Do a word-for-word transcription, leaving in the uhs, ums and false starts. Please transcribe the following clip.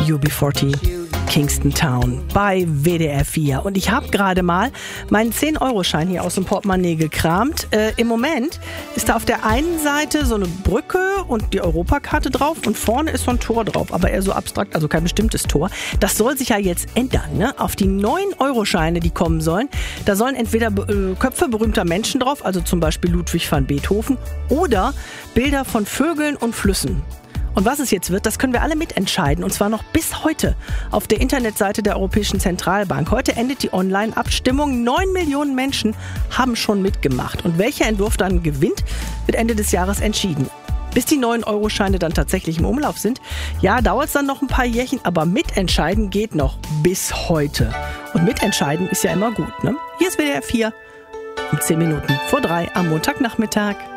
U B vierzig, Kingston Town bei W D R vier. Und ich habe gerade mal meinen zehn-Euro-Schein hier aus dem Portemonnaie gekramt. Äh, Im Moment ist da auf der einen Seite so eine Brücke und die Europakarte drauf und vorne ist so ein Tor drauf, aber eher so abstrakt, also kein bestimmtes Tor. Das soll sich ja jetzt ändern, ne? Auf die neun Euro-Scheine, die kommen sollen, da sollen entweder äh, Köpfe berühmter Menschen drauf, also zum Beispiel Ludwig van Beethoven, oder Bilder von Vögeln und Flüssen. Und was es jetzt wird, das können wir alle mitentscheiden. Und zwar noch bis heute auf der Internetseite der Europäischen Zentralbank. Heute endet die Online-Abstimmung. Neun Millionen Menschen haben schon mitgemacht. Und welcher Entwurf dann gewinnt, wird Ende des Jahres entschieden. Bis die neun Euro-Scheine dann tatsächlich im Umlauf sind, ja, dauert es dann noch ein paar Jährchen, aber mitentscheiden geht noch bis heute. Und mitentscheiden ist ja immer gut, ne? Hier ist W D R vier um zehn Minuten vor drei am Montagnachmittag.